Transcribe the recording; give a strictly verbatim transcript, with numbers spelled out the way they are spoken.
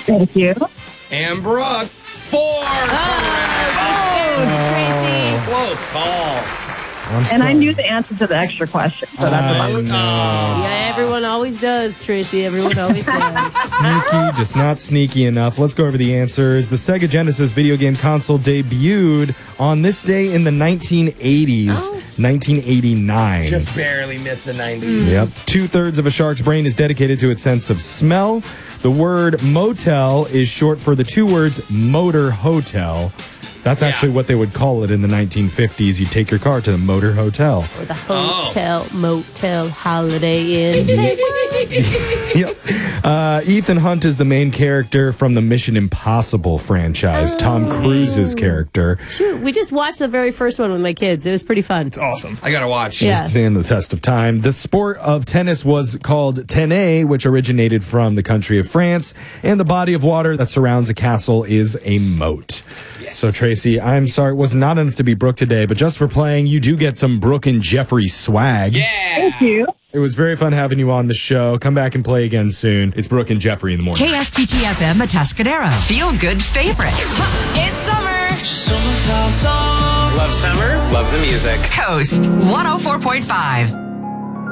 Thank you. And Brooke, four. Oh, Tracy. Close call. I'm And sorry. I knew the answer to the extra question, so that's I about know. Yeah, everyone always does, Tracy. Everyone always does. Sneaky, just not sneaky enough. Let's go over the answers. The Sega Genesis video game console debuted on this day in the nineteen eighties, Oh. nineteen eighty-nine. Just barely missed the nineties. Yep. Two thirds of a shark's brain is dedicated to its sense of smell. The word motel is short for the two words motor hotel. That's Yeah. actually what they would call it in the nineteen fifties. You take your car to the motor hotel. Or the hotel, motel, holiday inn. Yep. Uh, Ethan Hunt is the main character from the Mission Impossible franchise. Tom Cruise's character. Shoot, we just watched the very first one with my kids. It was pretty fun. Awesome. I gotta watch. Yeah. Stand the test of time. The sport of tennis was called tennis, which originated from the country of France, and the body of water that surrounds a castle is a moat. So, Tracy, I'm sorry, it was not enough to be Brooke today, but just for playing, you do get some Brooke and Jeffrey swag. Yeah. Thank you. It was very fun having you on the show. Come back and play again soon. It's Brooke and Jeffrey in the morning. K S T T F M Atascadero. Feel good favorites. It's summer. Love summer, love the music. Coast one oh four point five.